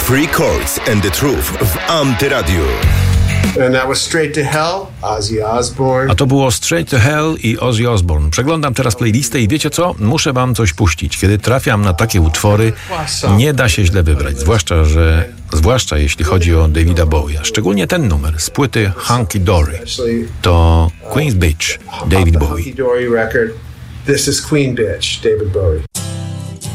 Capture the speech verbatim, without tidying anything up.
Free Chords and the Truth w Antyradiu. And that was Straight to Hell, Ozzy Osbourne. A to było Straight to Hell i Ozzy Osbourne. Przeglądam teraz playlistę i wiecie co? Muszę wam coś puścić. Kiedy trafiam na takie utwory, nie da się źle wybrać. Zwłaszcza, że zwłaszcza jeśli chodzi o Davida Bowie'a. Szczególnie ten numer z płyty Hunky Dory. To Queen's Bitch, David Bowie. Hunky Dory record. This is Queen Bitch, David Bowie.